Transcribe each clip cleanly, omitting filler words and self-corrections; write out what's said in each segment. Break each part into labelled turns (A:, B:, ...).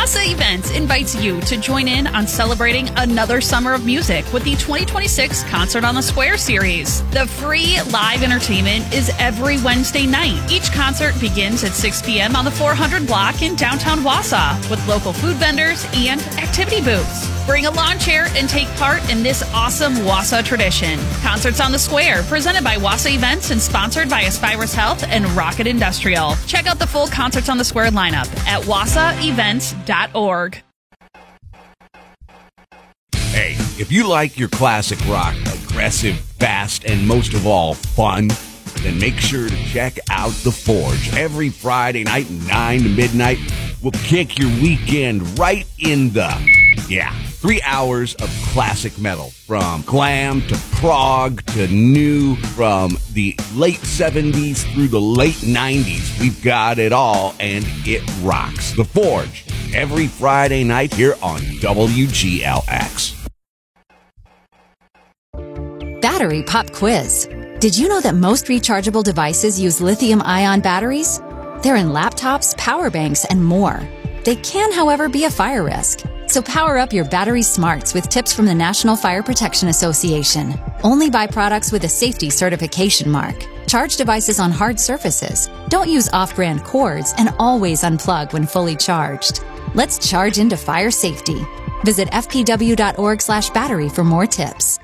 A: Wassa Events invites you to join in on celebrating another summer of music with the 2026 Concert on the Square series. The free live entertainment is every Wednesday night. Each concert begins at 6 p.m. on the 400 block in downtown Wausau with local food vendors and activity booths. Bring a lawn chair and take part in this awesome Wausau tradition. Concerts on the Square, presented by Wassa Events and sponsored by Aspirus Health and Rocket Industrial. Check out the full Concerts on the Square lineup at wassaevents.org.
B: Hey, if you like your classic rock, aggressive, fast, and most of all, fun, then make sure to check out The Forge. Every Friday night, 9 to midnight, we'll kick your weekend right in the... 3 hours of classic metal, from glam to prog to new, from the late 70s through the late 90s. We've got it all, and it rocks. The Forge, every Friday night here on WGLX.
C: Battery Pop Quiz. Did you know that most rechargeable devices use lithium-ion batteries? They're in laptops, power banks, and more. They can, however, be a fire risk. So power up your battery smarts with tips from the National Fire Protection Association. Only buy products with a safety certification mark. Charge devices on hard surfaces. Don't use off-brand cords, and always unplug when fully charged. Let's charge into fire safety. Visit fpw.org/battery for more tips.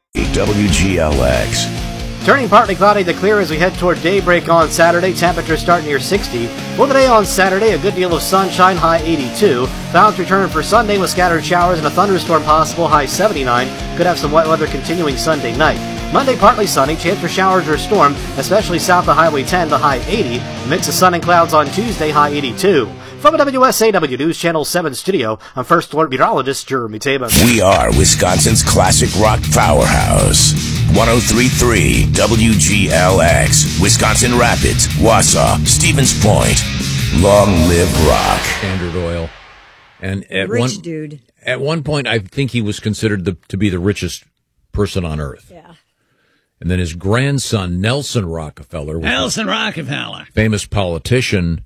D: WGLX.
E: Turning partly cloudy to clear as we head toward daybreak on Saturday. Temperatures start near 60. For the day on Saturday, a good deal of sunshine, high 82. Clouds return for Sunday with scattered showers and a thunderstorm possible, high 79. Could have some wet weather continuing Sunday night. Monday, partly sunny, chance for showers or storm, especially south of Highway 10, the high 80. Mix of sun and clouds on Tuesday, high 82. From the WSAW News Channel 7 studio, I'm First Alert Meteorologist Jeremy Taban.
D: We are Wisconsin's classic rock powerhouse. 103.3 WGLX. Wisconsin Rapids, Wausau, Stevens Point. Long live rock.
F: Standard Oil. And at
G: dude.
F: At one point, I think he was considered to be the richest person on earth.
G: Yeah.
F: And then his grandson, Nelson Rockefeller, was a famous politician.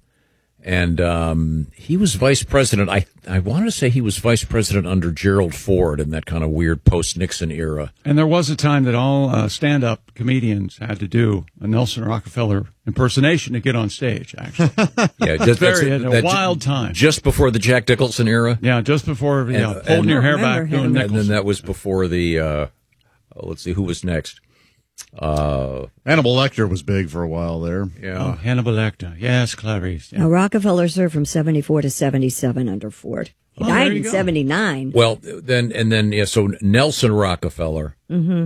F: And he was vice president. I want to say he was vice president under Gerald Ford in that kind of weird post-Nixon era.
H: And there was a time that all stand-up comedians had to do a Nelson Rockefeller impersonation to get on stage, actually.
F: Yeah, just
H: a wild time.
F: Just before the Jack Nicholson era?
H: Yeah, just before, holding your hair back, doing Nicholson.
F: And then that was before the, let's see, who was next?
I: Hannibal Lecter was big for a while there.
H: Yeah. Oh, Hannibal Lecter. Yes, Clarice. Yeah.
G: Now, Rockefeller served from 74 to 77 under Ford. He died in 79.
F: Well, so Nelson Rockefeller,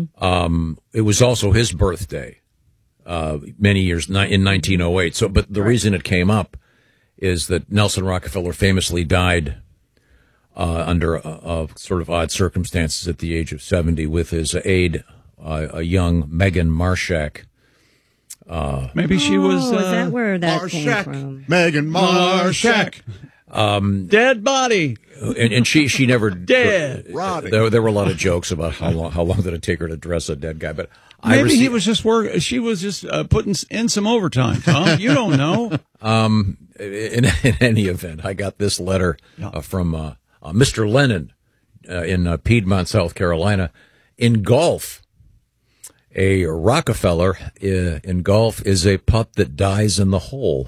F: it was also his birthday, many years, in 1908. So, but the reason it came up is that Nelson Rockefeller famously died under sort of odd circumstances at the age of 70 with his aide, a young Megan Marshak.
H: Maybe she was.
G: Is that where that came from?
I: Megan Marshak.
H: Dead body.
F: And she never
H: dead.
F: There were a lot of jokes about how long did it take her to dress a dead guy, but
H: maybe he was just she was just putting in some overtime. Tom, you don't know.
F: In any event, I got this letter from Mr. Lennon in Piedmont, South Carolina. In golf, a Rockefeller in golf is a putt that dies in the hole.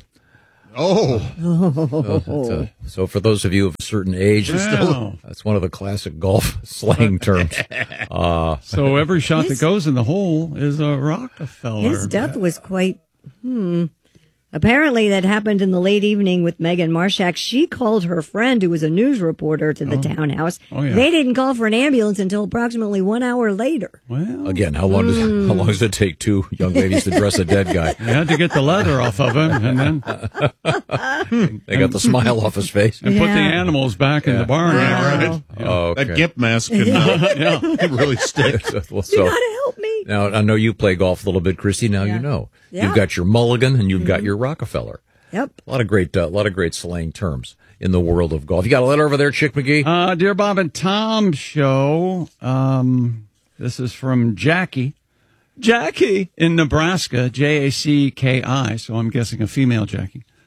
F: So for those of you of a certain age, that's one of the classic golf slang terms.
H: So every shot that goes in the hole is a Rockefeller.
G: His death was quite... Apparently, that happened in the late evening with Megan Marshak. She called her friend, who was a news reporter, to the townhouse. Oh, yeah. They didn't call for an ambulance until approximately 1 hour later.
H: Well,
F: again, how long does it take two young ladies to dress a dead guy?
H: They had to get the leather off of him, and then
F: they got the smile off his face
H: and put the animals back in the barn.
I: Yeah, right.
F: Okay.
I: That gimp mask can really stick.
G: You gotta help me.
F: Now I know you play golf a little bit, Christy. Now you know. Yeah. You've got your mulligan and you've got your Rockefeller.
G: Yep.
F: A lot of great slang terms in the world of golf. You got a letter over there, Chick McGee?
H: Dear Bob and Tom show. This is from Jackie. Jackie in Nebraska, Jacki. So I'm guessing a female Jackie.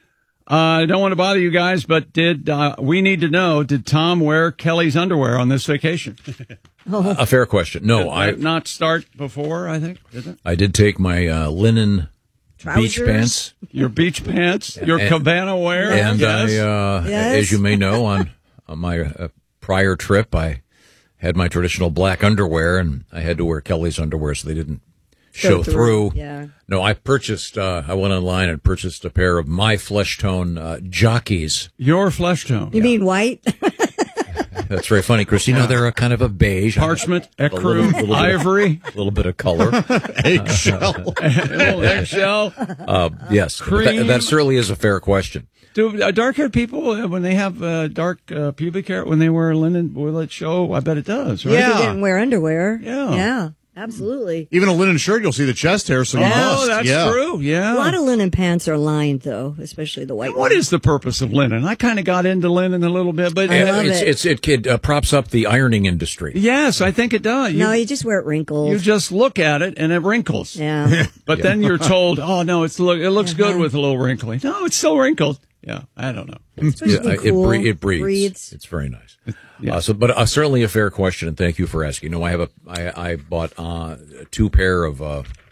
H: I don't want to bother you guys, but we need to know, did Tom wear Kelly's underwear on this vacation?
F: A fair question. No,
H: I not start before, I think, did it?
F: I did take my linen beach pants.
H: Your beach pants, your cabana wear.
F: And
H: yes.
F: As you may know, on my prior trip, I had my traditional black underwear, and I had to wear Kelly's underwear so they didn't show through.
G: Yeah.
F: No, I went online and purchased a pair of my flesh tone jockeys.
H: Your flesh tone.
G: You mean white?
F: That's very funny, Chris. You know, they're a kind of a beige.
H: Parchment, ecru, ivory.
F: A little bit of color.
H: Eggshell. Eggshell.
F: Yes.
H: Cream.
F: That certainly is a fair question.
H: Do dark-haired people, when they have dark pubic hair, when they wear linen, will it show? I bet it does, right?
G: Yeah. They didn't wear underwear.
H: Yeah.
G: Yeah. Absolutely.
I: Even a linen shirt, you'll see the chest hair, so you must.
H: Oh, that's true. Yeah.
G: A lot of linen pants are lined, though, especially the white
H: What is the purpose of linen? I kind of got into linen a little bit, but
F: it props up the ironing industry.
H: Yes, I think it does.
G: You just wear it wrinkled.
H: You just look at it and it wrinkles.
G: Yeah.
H: But then you're told, oh no, it looks good with a little wrinkly. No, it's still wrinkled. Yeah, I don't know.
F: It breathes. It's very nice. But certainly a fair question, and thank you for asking. No, I bought 2 pair of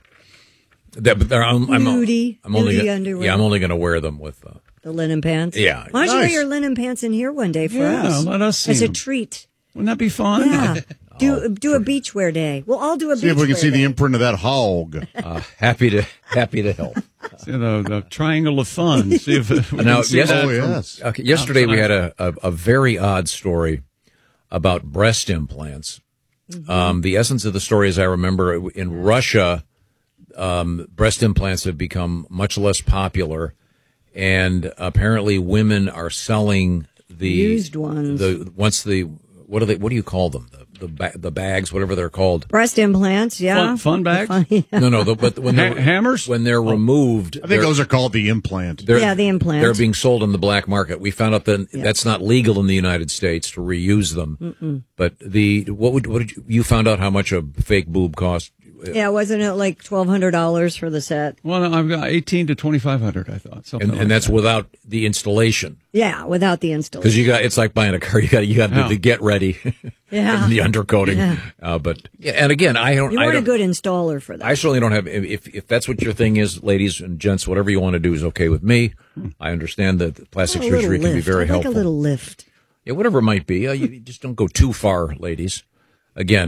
F: I'm only
G: underwear.
F: Yeah, I'm only going to wear them with
G: the linen pants.
F: Yeah.
G: Why don't you wear your linen pants in here one day for us?
H: Let us see
G: as
H: them.
G: a treat.
H: Wouldn't that be fun?
G: Yeah. Do a beach wear day. We'll all do a beach
I: See if we can see
G: day.
I: the imprint of that hog.
F: Happy to help.
H: See the triangle of fun. See if we
F: now,
H: can see that
F: yesterday we had a very odd story about breast implants.
G: Mm-hmm.
F: The essence of the story, as I remember, in Russia, breast implants have become much less popular, and apparently women are selling the
G: used ones.
F: What do you call them? The bags, whatever they're called.
G: Breast implants, yeah.
H: Fun bags?
F: No, but when they're
H: hammers?
F: When they're removed,
I: I think those are called the implant.
G: The implant.
F: They're being sold in the black market. We found out that that's not legal in the United States to reuse them.
G: Mm-mm.
F: But what did you found out how much a fake boob cost?
G: Yeah, wasn't it like $1,200 for the set?
H: Well, I've got $1,800 to $2,500. I thought,
F: and that's without the installation.
G: Yeah, without the installation.
F: Because it's like buying a car. You got the get ready,
G: yeah,
F: and the undercoating.
G: Yeah.
F: And again,
G: You want a good installer for that.
F: I certainly don't have. If that's what your thing is, ladies and gents, whatever you want to do is okay with me. I understand that plastic surgery can be very helpful.
G: Like a little lift.
F: Yeah, whatever it might be. You just don't go too far, ladies. Again,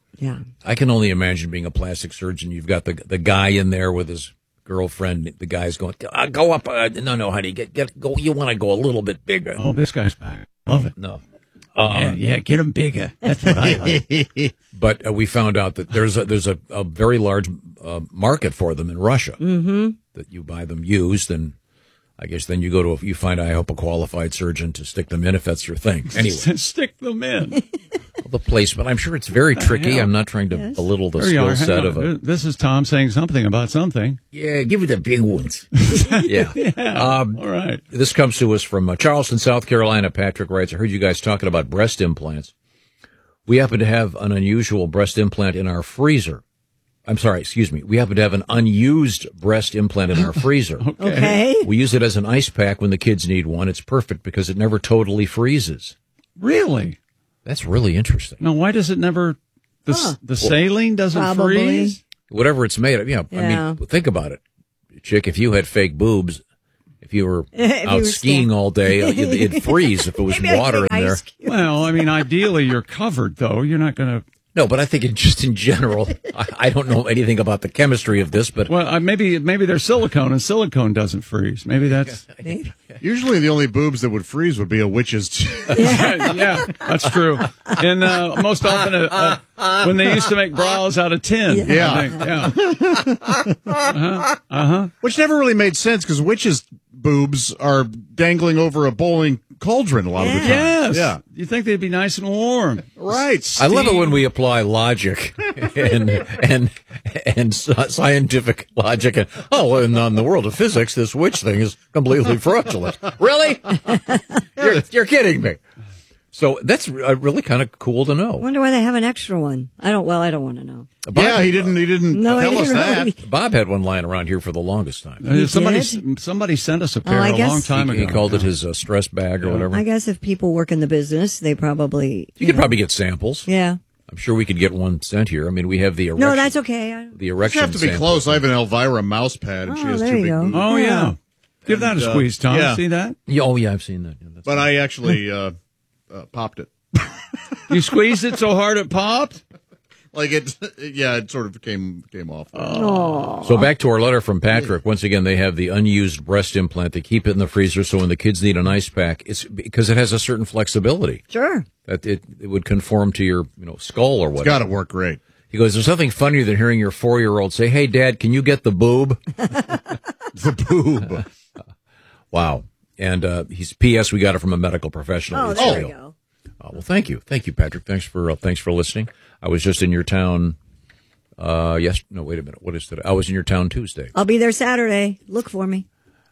F: I can only imagine being a plastic surgeon. You've got the guy in there with his girlfriend. The guy's going, go up. No, honey, go. You want to go a little bit bigger.
H: Oh, this guy's back. Love it.
F: No.
H: Get him bigger. That's what I like.
F: But we found out that there's a very large market for them in Russia.
G: Mm-hmm.
F: That you buy them used, and I guess then you find, I hope, a qualified surgeon to stick them in if that's your thing. Anyway,
H: stick them in.
F: The placement, I'm sure it's very tricky. I'm not trying to belittle the skill set of it.
H: This is Tom saying something about something.
F: Yeah, give it the big ones. Yeah.
H: All right.
F: This comes to us from Charleston, South Carolina. Patrick writes, I heard you guys talking about breast implants. We happen to have an unusual breast implant in our freezer. I'm sorry, excuse me. We happen to have an unused breast implant in our freezer.
G: Okay.
F: We use it as an ice pack when the kids need one. It's perfect because it never totally freezes.
H: Really?
F: That's really interesting.
H: Now, why does it never, the saline doesn't freeze?
F: Whatever it's made of. Yeah. I mean, think about it. Chick, if you had fake boobs, if you were out skiing all day, it'd freeze if it was water in there.
H: Well, I mean, ideally you're covered, though. You're not going to.
F: No, but I think just in general, I don't know anything about the chemistry of this, but
H: well, maybe there's silicone, and silicone doesn't freeze. Maybe that's
I: usually the only boobs that would freeze would be a witch's.
H: Yeah, that's true. And most often, when they used to make bras out of tin.
I: Which never really made sense because witches' boobs are dangling over a boiling cauldron a lot of the time.
H: Yes. Yeah. You think they'd be nice and warm.
I: Right.
F: I love it when we apply logic and scientific logic. And in the world of physics, this witch thing is completely fraudulent. Really? You're kidding me. So that's really kind of cool to
G: I
F: know.
G: wonder why they have an extra one. I don't want to know.
I: Yeah, he didn't
G: No,
I: tell
G: I
I: us
G: didn't
I: that.
G: really.
F: Bob had one lying around here for the longest time.
H: Somebody sent us a pair
G: I
H: a
G: guess-
H: long time ago.
F: He called it his stress bag or whatever.
G: I guess if people work in the business, they probably.
F: You could probably get samples.
G: Yeah.
F: I'm sure we could get one sent here. I mean, we have the erection.
G: No, that's okay.
F: The
I: You
F: erection
I: have to be
F: sample.
I: close. I have an Elvira mouse pad, and she has
G: there
I: two
G: you
I: big
G: go.
I: boobs.
H: Oh, yeah. Give that a squeeze, Tom.
I: yeah.
H: See that?
F: Yeah, oh, yeah, I've seen that. Yeah, that's
I: But I actually popped it.
H: You squeezed it so hard it popped?
I: Like it sort of came off.
F: So back to our letter from Patrick. Once again, they have the unused breast implant. They keep it in the freezer, so when the kids need an ice pack, it's because it has a certain flexibility
G: Sure.
F: that it would conform to your skull or
I: It's
F: whatever.
I: got to work great.
F: He goes, there's nothing funnier than hearing your 4-year-old say, "Hey, Dad, can you get the boob?"
I: The boob.
F: Wow. And he's P.S. We got it from a medical professional.
G: Oh,
F: It's
G: there
F: real.
G: we go.
F: Well, thank you, Patrick. Thanks for listening. I was just in your town. Wait a minute. What is today? I was in your town Tuesday,
G: I'll be there Saturday. Look for me.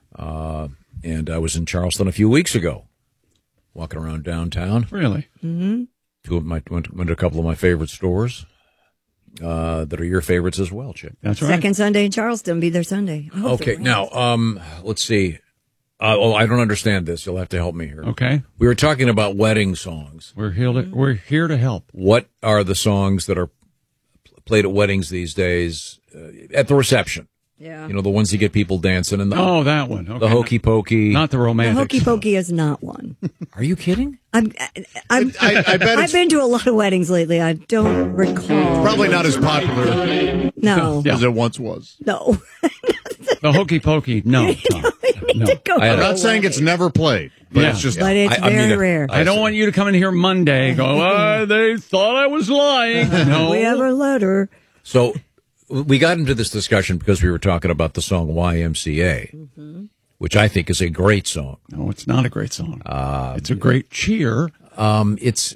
F: and I was in Charleston a few weeks ago, walking around downtown.
H: Really?
G: Mm-hmm.
F: Went to a couple of my favorite stores that are your favorites as well, Chip.
H: That's right.
G: Second Sunday in Charleston. Be there Sunday. I hope
F: Okay,
G: it rains.
F: now let's see. I don't understand this. You'll have to help me here.
H: Okay.
F: We were talking about wedding songs.
H: We're here to help.
F: What are the songs that are played at weddings these days at the reception?
G: Yeah.
F: The ones that get people dancing and
H: Oh, that one. Okay.
F: the hokey pokey.
H: Not the
G: The
H: romantic.
G: hokey
H: stuff.
G: pokey is not one.
F: Are you kidding?
I: I bet
G: I've
I: it's
G: been to a lot of weddings lately. I don't recall.
I: probably not as popular
G: No.
H: Yeah.
I: as it once was.
G: No.
H: The hokey pokey. No. Tom. No.
F: I had
I: I'm not saying it's never played, but
H: Yeah.
I: it's just
G: But it's
F: I mean,
G: very rare.
H: I don't want you to come in here Monday and go, they thought I was lying. No.
G: We have a letter.
F: So we got into this discussion because we were talking about the song YMCA, which I think is a great song.
H: No, it's not a great song. It's a great cheer.
F: It's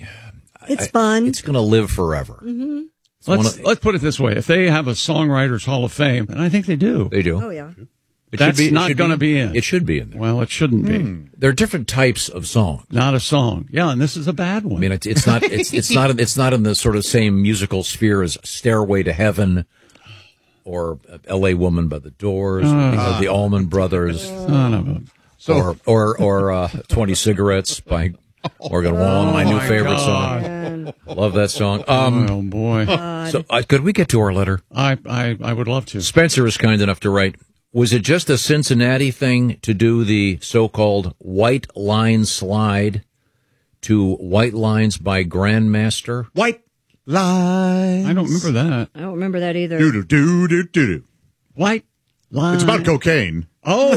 G: fun.
F: It's going to live forever.
H: Let's put it this way. If they have a Songwriters Hall of Fame, and I think they do.
F: They do.
G: Oh, yeah.
F: It
H: That's
F: should
H: not
F: should
H: gonna be in.
F: It should be in there.
H: Well, it shouldn't be.
F: There are different types of songs.
H: Not a song. Yeah, and this is a bad one.
F: I mean, it's not it's not in the sort of same musical sphere as Stairway to Heaven or L.A. Woman by the Doors, the Allman Brothers,
H: Son of a...
F: or 20 Cigarettes by Morgan Wallen, my new favorite song. Love that song.
H: oh, boy.
F: So could we get to our letter?
H: I would love to.
F: Spencer is kind enough to write, was it just a Cincinnati thing to do the so-called white line slide to White Lines by Grandmaster?
I: white lines.
H: I don't remember that.
G: I don't remember that either.
I: Do do do do do.
H: White line.
I: It's about cocaine.
H: Oh.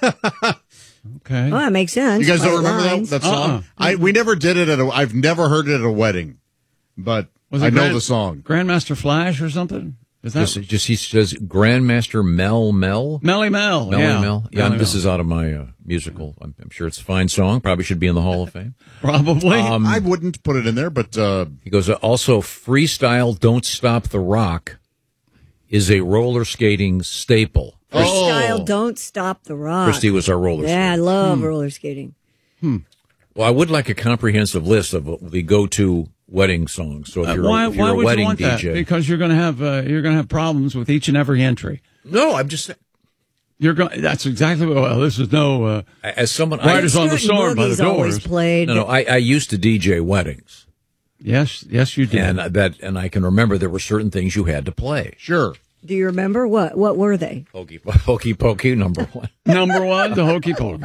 H: Okay.
G: Oh, that makes sense.
I: You guys don't
G: White
I: remember
G: lines.
I: that song? We never did it
G: Mm-hmm.
I: I've never heard it at a wedding, but
H: Was it
I: I know the song.
H: Grandmaster Flash or something? Is that
F: Just he says Grandmaster Mel.
H: Melly Mel?
F: Melly
H: Yeah.
F: Mel. Yeah,
H: Melly
F: this
H: Mel.
F: is out of my musical. I'm sure it's a fine song. Probably should be in the Hall of Fame.
H: Probably.
I: I wouldn't put it in there, but
F: He goes, also, freestyle Don't Stop the Rock is a roller skating staple.
G: Freestyle, don't stop the rock.
F: Christy was our roller
G: Yeah, I
F: skater.
G: love roller skating.
F: Well, I would like a comprehensive list of the go-to wedding songs. So if you're,
H: why
F: if you're a
H: would
F: wedding
H: you want that?
F: DJ.
H: Because you're going to have problems with each and every entry.
F: No, I'm just
H: You're going. That's exactly what. Well, this is no.
F: as someone.
H: Riders on the
G: Scootin'
H: Storm by the
G: Boogie's always
H: Doors.
G: played.
F: No, I used to DJ weddings,
H: Yes, you did.
F: and I can remember there were certain things you had to play.
I: sure.
G: Do you remember what were they?
F: Hokey pokey, number one.
H: Number one, the Hokey Pokey.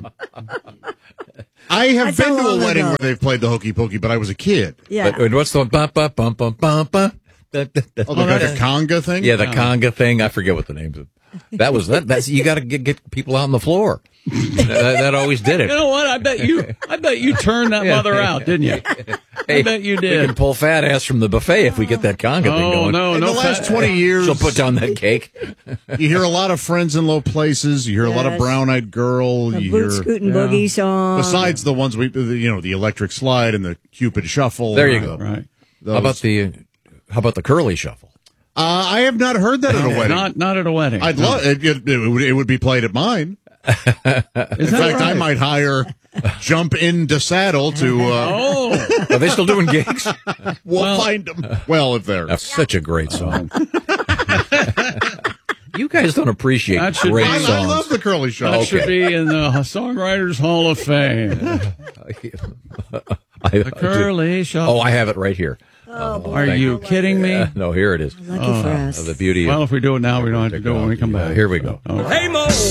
I: I have
G: That's
I: been
G: how
I: to a
G: long
I: wedding
G: ago.
I: where they've played the Hokey Pokey, but I was a kid.
G: Yeah.
F: But what's the bum bum bum bum bum bum?
I: Oh, like a conga thing?
F: Yeah, the conga thing. I forget what the name's of. That was that. That's you got to get people out on the floor. that always did it.
H: You know what? I bet you turned that mother out, didn't you? I bet you
F: We
H: did.
F: can pull fat ass from the buffet if we get that conga thing
H: Oh
F: going.
H: no,
I: In
H: no
I: the last
H: fat-
I: 20 years,
F: She'll put down that cake.
I: you hear a lot of Friends in Low Places. You hear a lot of
G: Yes.
I: Brown Eyed Girl.
G: The
I: You
G: Boot
I: hear,
G: Scootin'
H: yeah.
G: Boogie song.
I: besides the ones the Electric Slide and the Cupid Shuffle.
F: There you go.
H: Right.
F: How about the curly shuffle?
I: I have not heard that at a wedding.
H: Not at a wedding.
I: I'd love it. It would be played at mine.
H: Is
I: In
H: that
I: fact, I
H: right?
I: might hire jump into saddle to.
F: Are they still doing gigs?
I: We'll find them. Well, if they're.
F: That's such a great song. You guys don't appreciate great songs.
I: I love the Curly Show.
H: That should be in the Songwriters Hall of Fame. The Curly Show.
F: Oh, I have it right here.
H: Are you kidding me?
F: No, here it is.
G: Lucky for us.
F: The beauty.
H: Well, if we do it now, we don't have to do it when we come back.
F: Here we go.
H: Okay.
J: Hey, Mo.